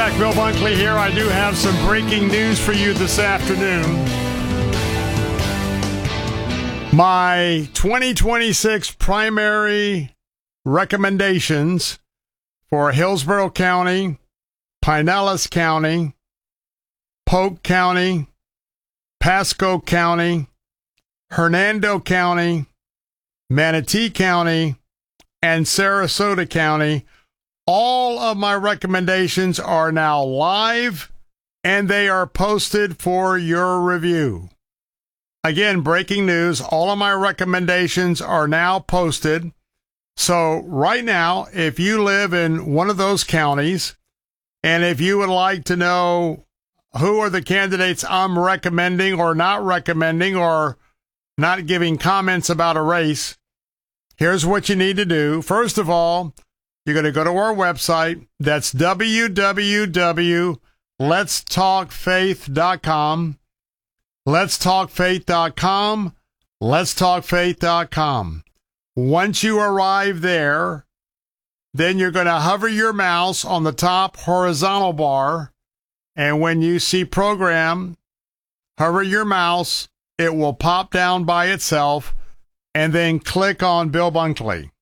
back. Bill Bunkley here. I do have some breaking news for you this afternoon. My 2026 primary recommendations for Hillsborough County, Pinellas County, Polk County, Pasco County, Hernando County, Manatee County, and Sarasota County. All of my recommendations are now live, and they are posted for your review. Again, breaking news, all of my recommendations are now posted. So right now, if you live in one of those counties, and if you would like to know who are the candidates I'm recommending or not giving comments about a race, here's what you need to do. First of all, you're going to go to our website. That's www.letstalkfaith.com. Letstalkfaith.com. Letstalkfaith.com. Once you arrive there, then you're going to hover your mouse on the top horizontal bar, and when you see program, hover your mouse, it will pop down by itself, and then click on Bill Bunkley.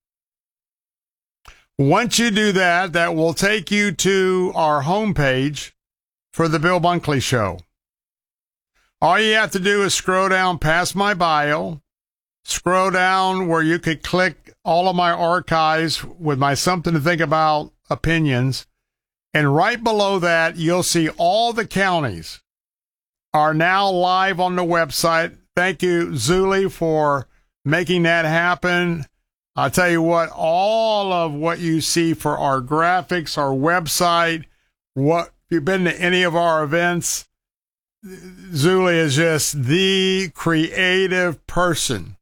Once you do that, that will take you to our homepage for the Bill Bunkley Show. All you have to do is scroll down past my bio, scroll down where you could click all of my archives with my something to think about opinions, and right below that, you'll see all the counties are now live on the website. Thank you, Zuli, for making that happen. I'll tell you what, all of what you see for our graphics, our website, if you've been to any of our events, Zuli is just the creative person